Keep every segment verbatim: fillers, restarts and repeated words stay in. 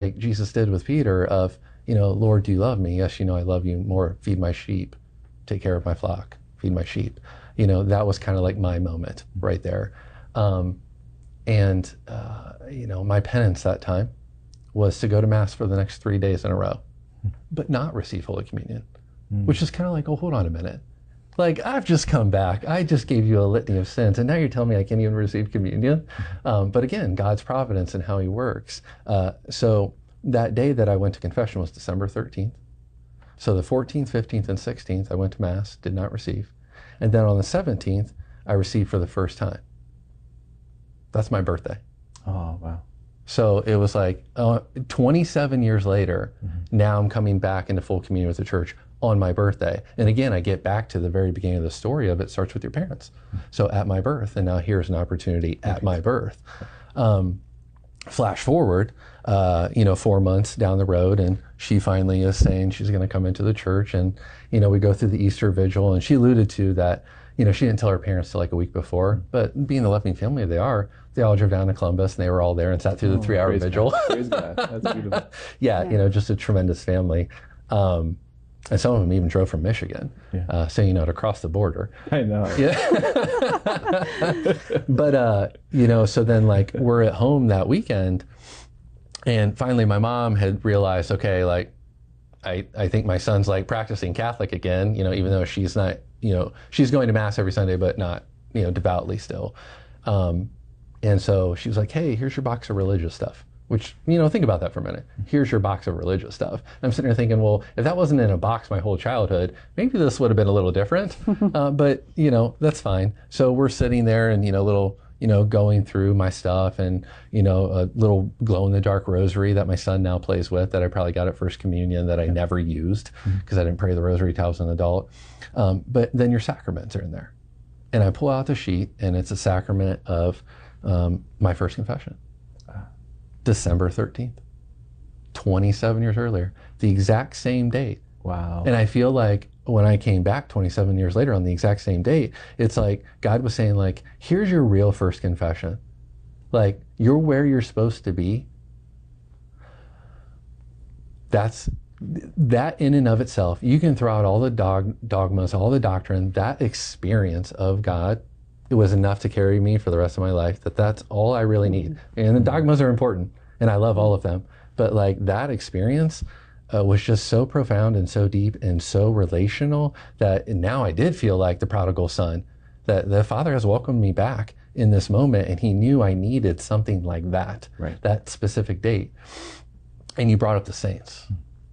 like Jesus did with Peter of, you know, Lord, do you love me? Yes, you know, I love you more. Feed my sheep, take care of my flock, feed my sheep. You know, that was kind of like my moment right there. Um, and, uh, you know, my penance that time was to go to Mass for the next three days in a row, but not receive Holy Communion, mm. which is kind of like, oh, hold on a minute. Like, I've just come back. I just gave you a litany of sins, and now you're telling me I can't even receive communion? Um, but again, God's providence and how he works. Uh, so that day that I went to confession was December thirteenth. So the fourteenth, fifteenth, and sixteenth, I went to Mass, did not receive. And then on the seventeenth, I received for the first time. That's my birthday. Oh, wow. So it was like uh, twenty-seven years later, mm-hmm. now I'm coming back into full communion with the church on my birthday. And again, I get back to the very beginning of the story of it starts with your parents. Mm-hmm. So at my birth, and now here's an opportunity at right. my birth. Um, flash forward, uh, you know, four months down the road, and she finally is saying she's going to come into the church. And, you know, we go through the Easter vigil, and she alluded to that, you know, she didn't tell her parents till like a week before, but being the loving family they are, they all drove down to Columbus and they were all there and sat through oh, the three hour vigil. God. Praise God. That's beautiful. yeah, yeah, you know, just a tremendous family. Um, and some of them even drove from Michigan. Yeah. Uh, so, you know, to cross the border. I know. Yeah. But, uh, you know, so then like we're at home that weekend, and finally my mom had realized, okay, like, I, I think my son's like practicing Catholic again, you know, even though she's not, you know, she's going to Mass every Sunday, but not, you know, devoutly still. Um, and so she was like, hey, here's your box of religious stuff, which, you know, think about that for a minute. Here's your box of religious stuff. And I'm sitting there thinking, well, if that wasn't in a box my whole childhood, maybe this would have been a little different, uh, but, you know, that's fine. So we're sitting there and, you know, little, you know, going through my stuff and, you know, a little glow-in-the-dark rosary that my son now plays with that I probably got at First Communion that I yeah. never used because mm-hmm. I didn't pray the rosary till I was an adult. Um, but then your sacraments are in there. And I pull out the sheet, and it's a sacrament of um, my first confession. Uh, December thirteenth, twenty-seven years earlier, the exact same date. Wow. And I feel like when I came back twenty-seven years later on the exact same date, it's like God was saying, like, here's your real first confession. Like, you're where you're supposed to be. That's, that in and of itself, you can throw out all the dog, dogmas, all the doctrine, that experience of God, it was enough to carry me for the rest of my life, that that's all I really need. And the dogmas are important, and I love all of them. But like that experience, Uh, was just so profound and so deep and so relational that now I did feel like the prodigal son, that the Father has welcomed me back in this moment, and he knew I needed something like that, right. that specific date. And you brought up the saints.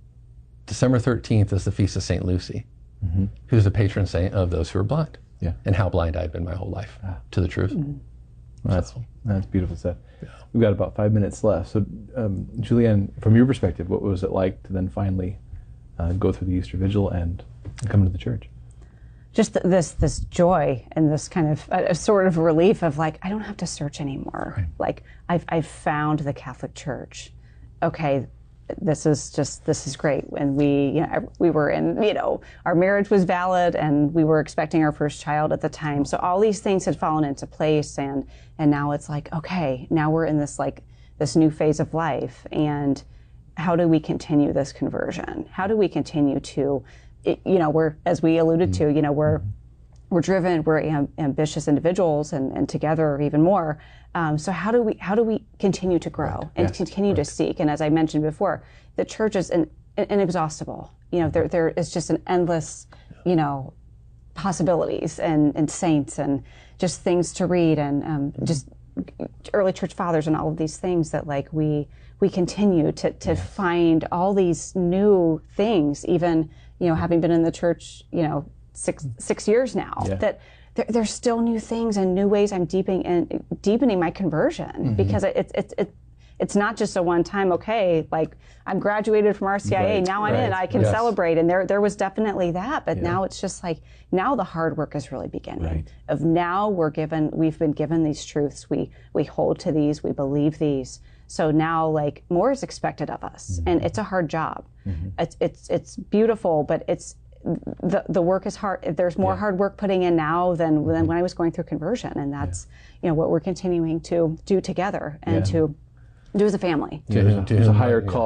December thirteenth is the feast of Saint Lucy, mm-hmm. who's the patron saint of those who are blind, yeah. and how blind I've been my whole life ah. to the truth. Mm-hmm. Well, that's, so, that's beautiful stuff. Yeah. We've got about five minutes left. So, um, Julianne, from your perspective, what was it like to then finally uh, go through the Easter Vigil and come into the church? Just this this joy and this kind of a, a sort of relief of like, I don't have to search anymore. Right. Like, I've I've found the Catholic Church. Okay, this is just this is great. And we you know we were in you know our marriage was valid, and we were expecting our first child at the time. So all these things had fallen into place, and and now it's like, okay, now we're in this like this new phase of life, and how do we continue this conversion? How do we continue to, it, you know, we're, as we alluded mm-hmm. to, you know, we're, mm-hmm. we're driven, we're am, ambitious individuals, and, and together even more. Um, so how do we, how do we continue to grow right. and yes. continue right. to seek? And as I mentioned before, the church is an, an inexhaustible, you know, there, there is just an endless, you know, possibilities and, and saints and just things to read, and um, mm-hmm. just early church fathers and all of these things that like we, we continue to, to yes. find all these new things, even, you know, having been in the church, you know, six, six years now, yeah. that there, there's still new things and new ways I'm deepening and deepening my conversion, mm-hmm. because it's, it's, it, it's not just a one time, okay, like I'm graduated from R C I A, right, now I'm right. in, I can yes. celebrate. And there, there was definitely that, but yeah. now it's just like, now the hard work is really beginning. Right. Of now we're given, we've been given these truths, we, we hold to these, we believe these. So now, like, more is expected of us, mm-hmm. and it's a hard job. Mm-hmm. It's it's it's beautiful, but it's the the work is hard. There's more yeah. hard work putting in now than mm-hmm. than when I was going through conversion, and that's yeah. you know what we're continuing to do together and yeah. to do as a family. Yeah, there's, a, there's a higher yeah. call.